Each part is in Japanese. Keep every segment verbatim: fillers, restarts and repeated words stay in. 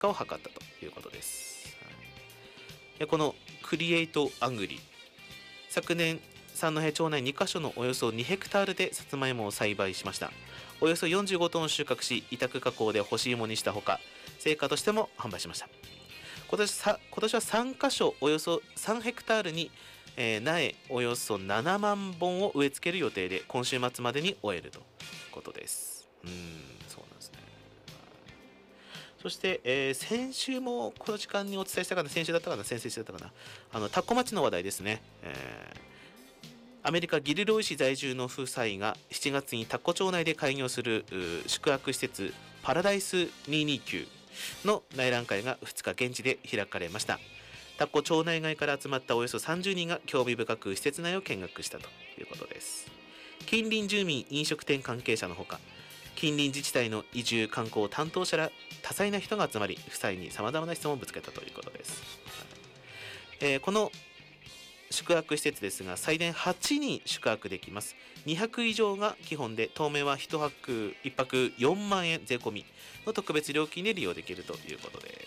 化を図ったということです。はい、このクリエイトアングリー、昨年三戸町内にカ所のおよそにヘクタールでさつまいもを栽培しました。およそよんじゅうごトン収穫し、委託加工で干し芋にしたほか、成果としても販売しました。今年さ今年はさんカ所およそさんヘクタールに、えー、苗およそななまんぼんを植え付ける予定で、今週末までに終えるということです。うーん、そうなんですね。そして、えー、先週もこの時間にお伝えしたかな、先週だったかな、先々週だったかな、あの田子町の話題ですね。えーアメリカギルロイ市在住の夫妻がしちがつに田子町内で開業する宿泊施設パラダイスにひゃくにじゅうきゅうの内覧会がふつか現地で開かれました。田子町内外から集まったおよそさんじゅうにんが興味深く施設内を見学したということです。近隣住民、飲食店関係者のほか、近隣自治体の移住観光担当者ら多彩な人が集まり、夫妻にさまざまな質問をぶつけたということです。えー、この宿泊施設ですが、最大はちにん宿泊できます。にひゃく以上が基本で、当面はいち泊いっぱくよんまんえん税込みの特別料金で利用できるということです。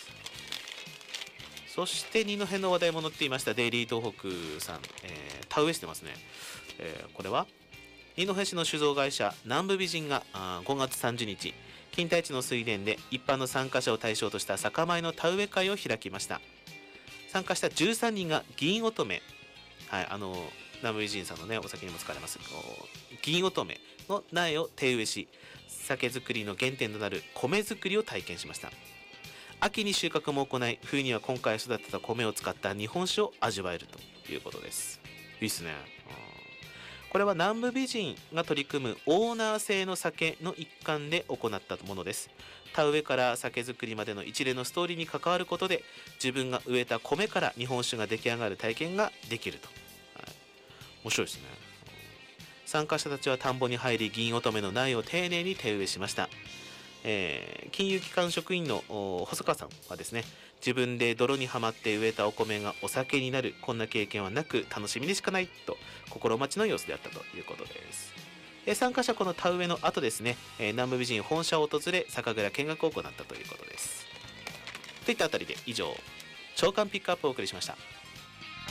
そして二戸の話題も載っていましたデイリー東北さん、えー、田植えしてますね。えー、これは二戸市の酒造会社南部美人がごがつさんじゅうにち、金田一の水田で一般の参加者を対象とした酒米の田植え会を開きました。参加したじゅうさんにんが銀乙女、はい、あの南部美人さんのねお酒にも使われます銀乙女の苗を手植えし、酒造りの原点となる米作りを体験しました。秋に収穫も行い、冬には今回育てた米を使った日本酒を味わえるということです。いいっすね。これは南部美人が取り組むオーナー制の酒の一環で行ったものです。田植えから酒造りまでの一連のストーリーに関わることで、自分が植えた米から日本酒が出来上がる体験ができると。はい、面白いですね。参加者たちは田んぼに入り、銀乙女の苗を丁寧に手植えしました。えー、金融機関職員の細川さんはですね、自分で泥にはまって植えたお米がお酒になる、こんな経験はなく楽しみでしかないと心待ちの様子であったということです。えー、参加者この田植えの後ですね、えー、南部美人本社を訪れ酒蔵見学を行ったということです。といったあたりで以上朝刊ピックアップをお送りしました。